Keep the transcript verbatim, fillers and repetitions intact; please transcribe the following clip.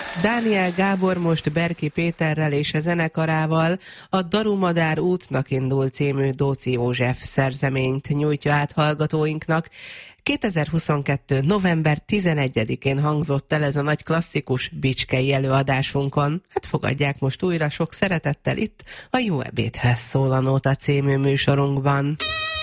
Dániel Gábor most Berki Péterrel és a zenekarával a Darumadár útnak indul című Dóczy József szerzeményt nyújtja át hallgatóinknak. kétezer-huszonkettő. november tizenegyedikén hangzott el ez a nagy klasszikus bicskei előadásunkon. Hát fogadják most újra sok szeretettel itt a Jó ebédhez szól a Nóta című műsorunkban.